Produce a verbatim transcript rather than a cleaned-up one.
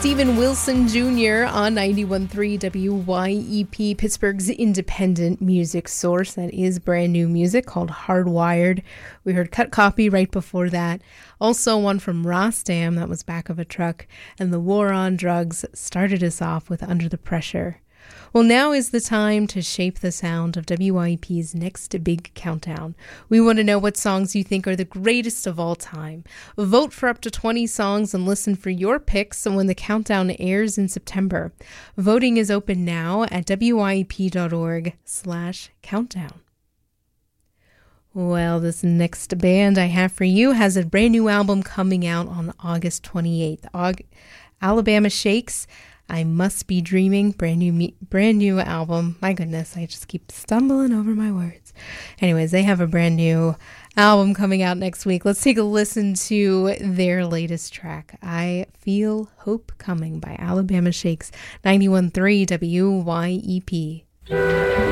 Steven Wilson Junior on ninety-one point three W Y E P, Pittsburgh's independent music source. That is brand new music called Hardwired. We heard Cut Copy right before that. Also one from Rostam, that was Back of a Truck. And The War on Drugs started us off with Under the Pressure. Well, now is the time to shape the sound of W Y E P's next big countdown. We want to know what songs you think are the greatest of all time. Vote for up to twenty songs and listen for your picks when the countdown airs in September. Voting is open now at W Y E P dot org slash countdown. Well, this next band I have for you has a brand new album coming out on August twenty-eighth. Aug- Alabama Shakes, I Must Be Dreaming, brand new me- brand new album. My goodness, I just keep stumbling over my words. Anyways, they have a brand new album coming out next week. Let's take a listen to their latest track, I Feel Hope Coming by Alabama Shakes, ninety-one point three W Y E P.